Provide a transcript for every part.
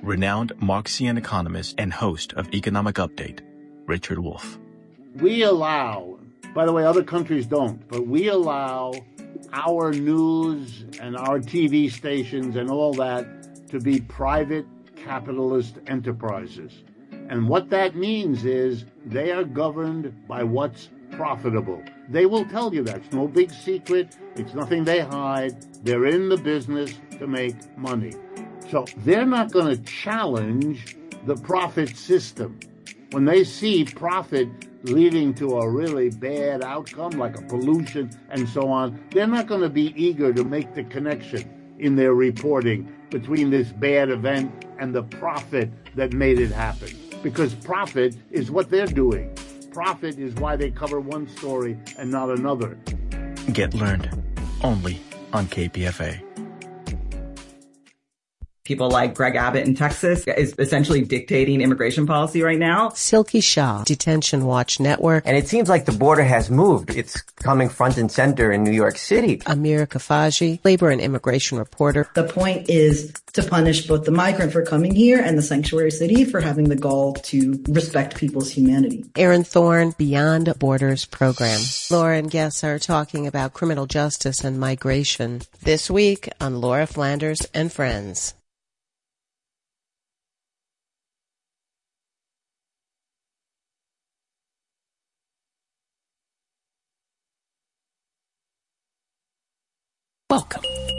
renowned Marxian economist and host of Economic Update, Richard Wolff. We allow, by the way, other countries don't, but we allow our news and our TV stations and all that to be private capitalist enterprises. And what that means is they are governed by what's profitable. They will tell you that. It's no big secret. It's nothing they hide. They're in the business to make money. So they're not going to challenge the profit system. When they see profit leading to a really bad outcome, like a pollution and so on, they're not going to be eager to make the connection in their reporting between this bad event and the profit that made it happen. Because profit is what they're doing. Profit is why they cover one story and not another. Get Learned, only on KPFA. People like Greg Abbott in Texas is essentially dictating immigration policy right now. Silky Shah, Detention Watch Network. And it seems like the border has moved. It's coming front and center in New York City. Amir Kafaji, labor and immigration reporter. The point is to punish both the migrant for coming here and the sanctuary city for having the gall to respect people's humanity. Aaron Thorne, Beyond Borders program. Laura and Guess are talking about criminal justice and migration this week on Laura Flanders and Friends. Welcome.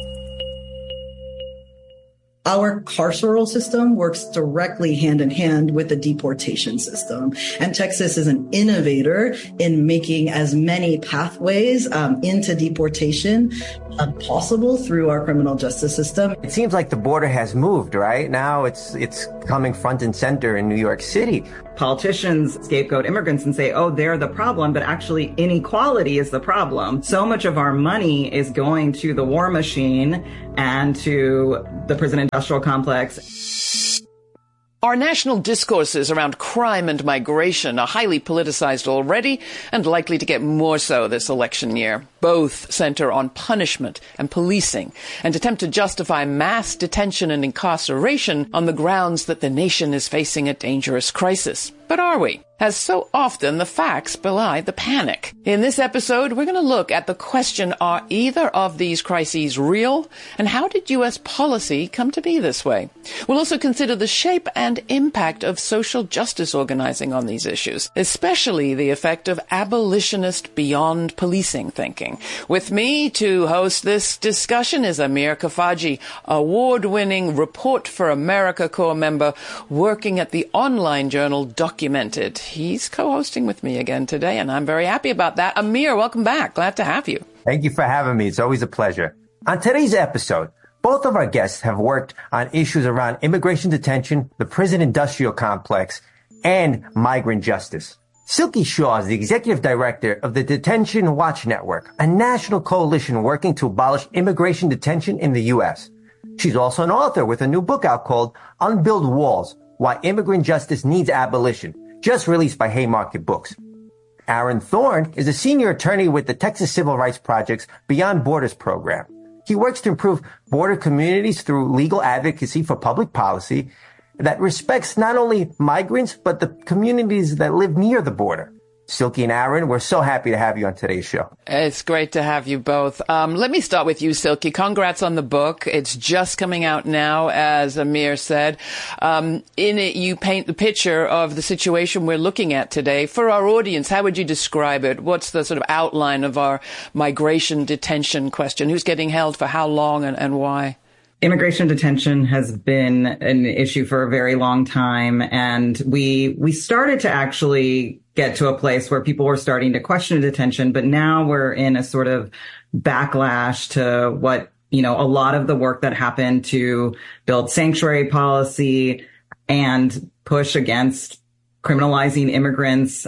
Our carceral system works directly hand in hand with the deportation system. And Texas is an innovator in making as many pathways into deportation possible through our criminal justice system. It seems like the border has moved, right? Now it's coming front and center in New York City. Politicians scapegoat immigrants and say, oh, they're the problem, but actually inequality is the problem. So much of our money is going to the war machine and to the prison industrial complex. Our national discourses around crime and migration are highly politicized already and likely to get more so this election year. Both center on punishment and policing and attempt to justify mass detention and incarceration on the grounds that the nation is facing a dangerous crisis. But are we? As so often, the facts belie the panic. In this episode, we're going to look at the question, are either of these crises real? And how did U.S. policy come to be this way? We'll also consider the shape and impact of social justice organizing on these issues, especially the effect of abolitionist beyond policing thinking. With me to host this discussion is Amir Kafaji, award-winning Report for America Corps member working at the online journal Documented. He's co-hosting with me again today, and I'm very happy about that. Amir, welcome back. Glad to have you. Thank you for having me. It's always a pleasure. On today's episode, both of our guests have worked on issues around immigration detention, the prison industrial complex, and migrant justice. Silky Shah is the executive director of the Detention Watch Network, a national coalition working to abolish immigration detention in the U.S. She's also an author with a new book out called Unbuild Walls: Why Immigrant Justice Needs Abolition, just released by Haymarket Books. Aaron Thorne is a senior attorney with the Texas Civil Rights Project's Beyond Borders program. He works to improve border communities through legal advocacy for public policy that respects not only migrants, but the communities that live near the border. Silky and Aaron, we're so happy to have you on today's show. It's great to have you both. Let me start with you, Silky. Congrats on the book. It's just coming out now, as Amir said. In it, you paint the picture of the situation we're looking at today. For our audience, how would you describe it? What's the sort of outline of our migration detention question? Who's getting held for how long and why? Immigration detention has been an issue for a very long time, and we started to actually get to a place where people were starting to question detention, but now we're in a sort of backlash to what, a lot of the work that happened to build sanctuary policy and push against criminalizing immigrants.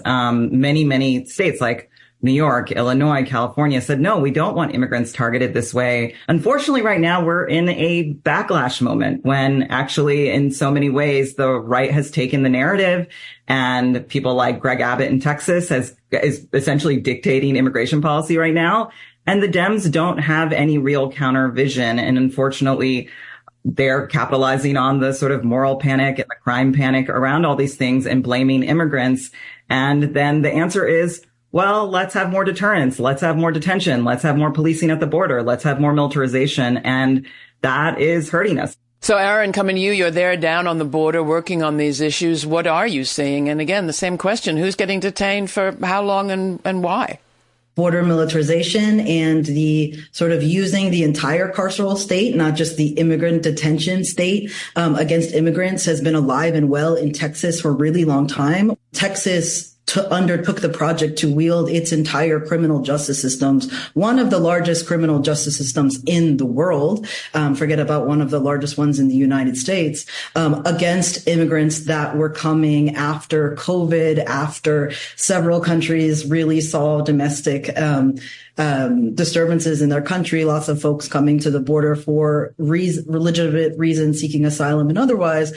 Many states like New York, Illinois, California said, no, we don't want immigrants targeted this way. Unfortunately, right now, we're in a backlash moment when actually, in so many ways, the right has taken the narrative, and people like Greg Abbott in Texas is essentially dictating immigration policy right now. And the Dems don't have any real counter vision. And unfortunately, they're capitalizing on the sort of moral panic and the crime panic around all these things and blaming immigrants. And then the answer is, well, let's have more deterrence. Let's have more detention. Let's have more policing at the border. Let's have more militarization. And that is hurting us. So, Aaron, coming to you, you're there down on the border working on these issues. What are you seeing? And again, the same question, who's getting detained for how long and why? Border militarization and the sort of using the entire carceral state, not just the immigrant detention state, against immigrants has been alive and well in Texas for a really long time. Texas undertook the project to wield its entire criminal justice systems, one of the largest criminal justice systems in the world, forget about one of the largest ones in the United States, against immigrants that were coming after COVID, after several countries really saw domestic disturbances in their country, lots of folks coming to the border for legitimate reasons, seeking asylum and otherwise.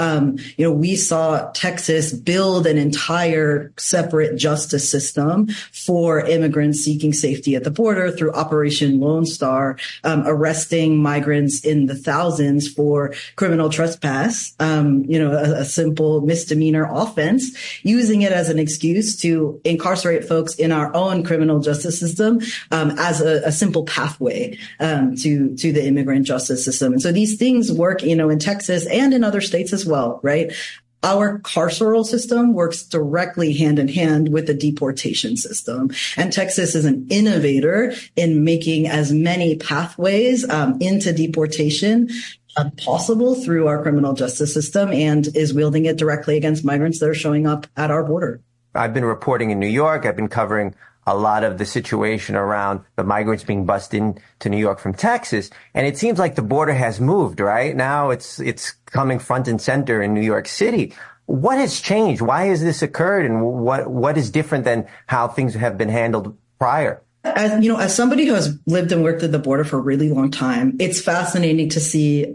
We saw Texas build an entire separate justice system for immigrants seeking safety at the border through Operation Lone Star, arresting migrants in the thousands for criminal trespass, a simple misdemeanor offense, using it as an excuse to incarcerate folks in our own criminal justice system, as a simple pathway to the immigrant justice system. And so these things work, in Texas and in other states as well, right? Our carceral system works directly hand in hand with the deportation system. And Texas is an innovator in making as many pathways into deportation possible through our criminal justice system, and is wielding it directly against migrants that are showing up at our border. I've been reporting in New York. I've been covering a lot of the situation around the migrants being bussed into New York from Texas. And it seems like the border has moved, right? Now it's coming front and center in New York City. What has changed? Why has this occurred? And what is different than how things have been handled prior? As somebody who has lived and worked at the border for a really long time, it's fascinating to see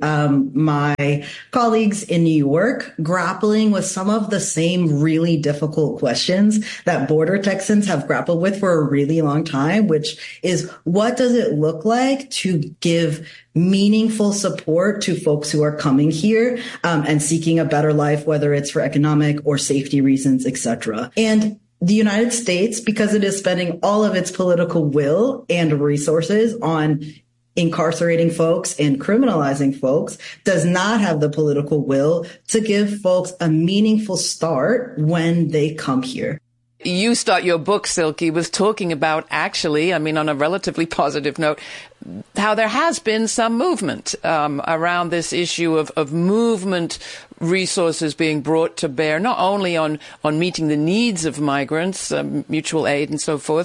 my colleagues in New York grappling with some of the same really difficult questions that border Texans have grappled with for a really long time, which is, what does it look like to give meaningful support to folks who are coming here and seeking a better life, whether it's for economic or safety reasons, et cetera. And the United States, because it is spending all of its political will and resources on incarcerating folks and criminalizing folks, does not have the political will to give folks a meaningful start when they come here. You start your book, Silke, with talking about actually, on a relatively positive note, how there has been some movement around this issue of movement resources being brought to bear, not only on meeting the needs of migrants, mutual aid and so forth,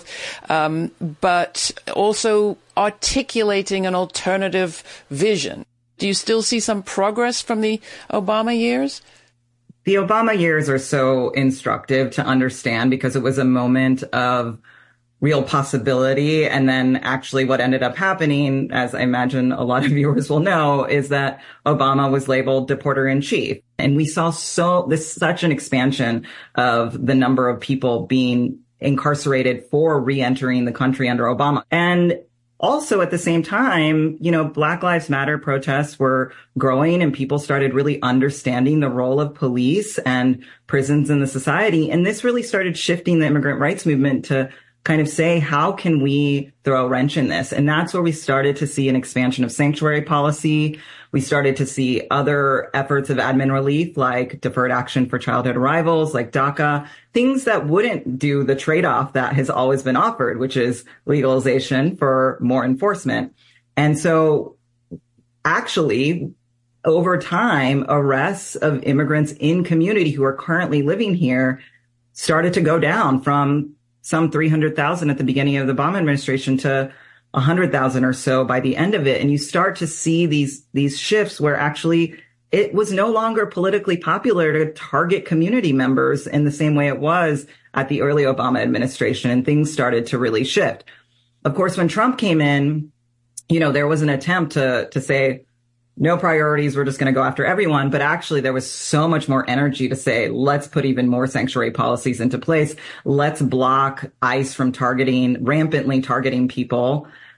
but also articulating an alternative vision. Do you still see some progress from the Obama years? The Obama years are so instructive to understand because it was a moment of real possibility. And then actually what ended up happening, as I imagine a lot of viewers will know, is that Obama was labeled deporter in chief. And we saw such an expansion of the number of people being incarcerated for re-entering the country under Obama. And also, at the same time, Black Lives Matter protests were growing and people started really understanding the role of police and prisons in the society. And this really started shifting the immigrant rights movement to kind of say, how can we throw a wrench in this? And that's where we started to see an expansion of sanctuary policy. We started to see other efforts of admin relief, like deferred action for childhood arrivals, like DACA, things that wouldn't do the trade-off that has always been offered, which is legalization for more enforcement. And so actually, over time, arrests of immigrants in community who are currently living here started to go down from some 300,000 at the beginning of the Obama administration to 100,000 or so by the end of it. And you start to see these shifts where actually it was no longer politically popular to target community members in the same way it was at the early Obama administration, and things started to really shift. Of course, when Trump came in, there was an attempt to say, no priorities, we're just going to go after everyone. But actually, there was so much more energy to say, let's put even more sanctuary policies into place. Let's block ICE from rampantly targeting people.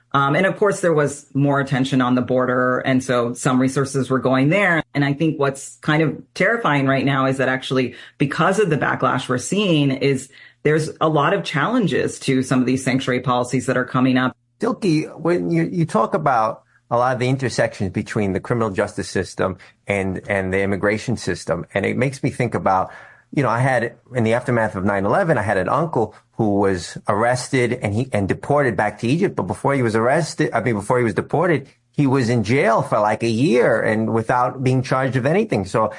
And of course, there was more attention on the border. And so some resources were going there. And I think what's kind of terrifying right now is that actually, because of the backlash we're seeing, is there's a lot of challenges to some of these sanctuary policies that are coming up. Silke, when you talk about a lot of the intersections between the criminal justice system and the immigration system, and it makes me think about, I had, in the aftermath of 9/11, I had an uncle who was arrested and deported back to Egypt. But before he was deported, he was in jail for like a year and without being charged of anything. So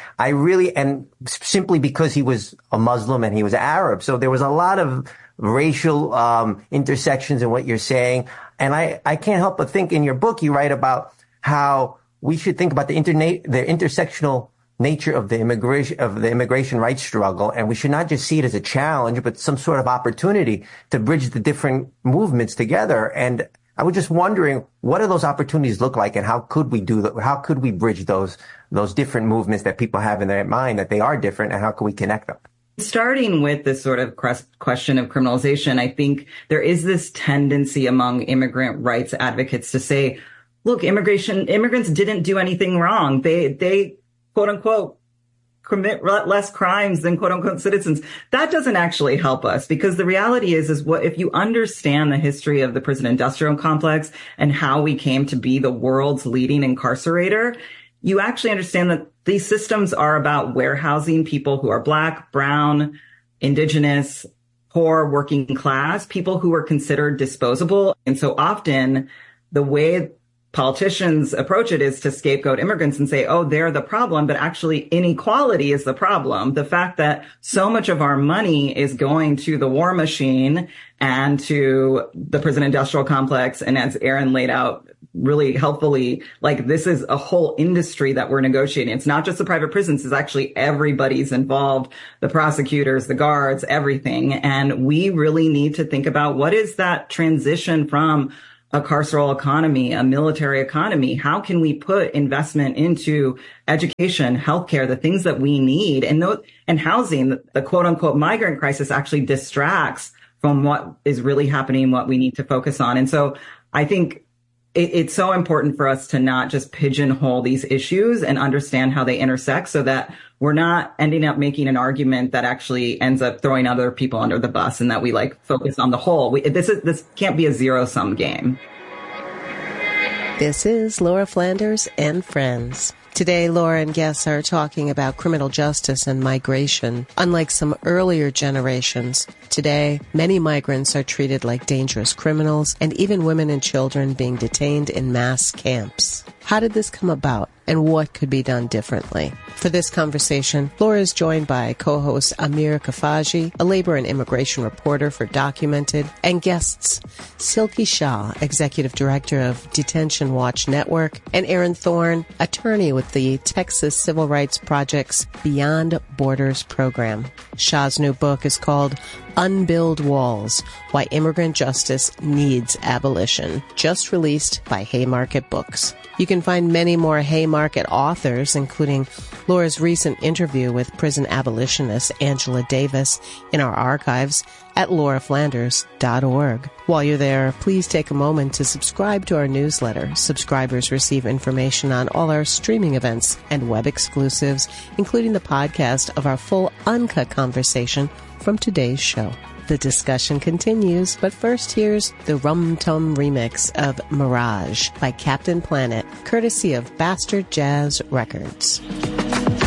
and simply because he was a Muslim and he was Arab. So there was a lot of racial intersections in what you're saying. And I can't help but think in your book, you write about how we should think about the intersectional nature of the immigration rights struggle. And we should not just see it as a challenge, but some sort of opportunity to bridge the different movements together. And I was just wondering, what do those opportunities look like, and how could we do that? How could we bridge those different movements that people have in their mind, that they are different, and how can we connect them? Starting with this sort of question of criminalization, I think there is this tendency among immigrant rights advocates to say, look, immigrants didn't do anything wrong. They quote unquote commit less crimes than quote unquote citizens. That doesn't actually help us, because the reality is what if you understand the history of the prison industrial complex and how we came to be the world's leading incarcerator, you actually understand that these systems are about warehousing people who are Black, brown, indigenous, poor, working class, people who are considered disposable. And so often the way politicians approach it is to scapegoat immigrants and say, oh, they're the problem, but actually inequality is the problem. The fact that so much of our money is going to the war machine and to the prison industrial complex. And as Aaron laid out really helpfully, like this is a whole industry that we're negotiating. It's not just the private prisons. It's actually everybody's involved, the prosecutors, the guards, everything. And we really need to think about what is that transition from a carceral economy, a military economy. How can we put investment into education, healthcare, the things that we need, and housing? The quote unquote migrant crisis actually distracts from what is really happening, what we need to focus on. And so I think it's so important for us to not just pigeonhole these issues and understand how they intersect, so that we're not ending up making an argument that actually ends up throwing other people under the bus, and that we focus on the whole. This can't be a zero-sum game. This is Laura Flanders and Friends. Today, Laura and guests are talking about criminal justice and migration. Unlike some earlier generations, today, many migrants are treated like dangerous criminals, and even women and children being detained in mass camps. How did this come about, and what could be done differently? For this conversation, Laura is joined by co-host Amir Kafaji, a labor and immigration reporter for Documented, and guests Silke Shah, executive director of Detention Watch Network, and Aaron Thorne, attorney with the Texas Civil Rights Project's Beyond Borders program. Shah's new book is called Unbuild Walls: Why Immigrant Justice Needs Abolition, just released by Haymarket Books. You can find many more Haymarket authors, including Laura's recent interview with prison abolitionist Angela Davis, in our archives at lauraflanders.org. While you're there, please take a moment to subscribe to our newsletter. Subscribers receive information on all our streaming events and web exclusives, including the podcast of our full uncut conversation from today's show. The discussion continues, but first here's the Rum Tum remix of Mirage by Captain Planet, courtesy of Bastard Jazz Records.